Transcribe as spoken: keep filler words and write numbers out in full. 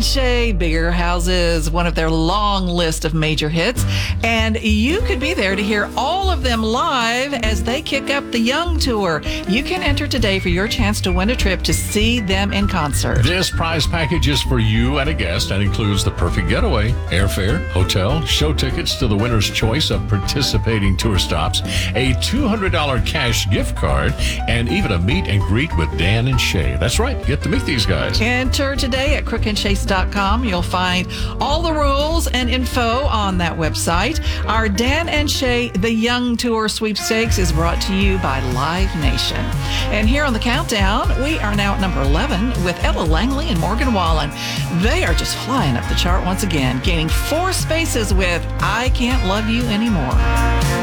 Shay, Bigger Houses, one of their long list of major hits. And you could be there to hear all of them live as they kick up the Young Tour. You can enter today for your chance to win a trip to see them in concert. This prize package is for you and a guest and includes the perfect getaway, airfare, hotel, show tickets to the winner's choice of participating tour stops, a two hundred dollars cash gift card, and even a meet and greet with Dan and Shay. That's right, get to meet these guys. Enter today at crook and chase dot com. You'll find all the rules and info on that website. Our Dan and Shay The Young Tour sweepstakes is brought to you by Live Nation. And here on the countdown, we are now at number eleven with Ella Langley and Morgan Wallen. They are just flying up the chart once again, gaining four spaces with I Can't Love You Anymore.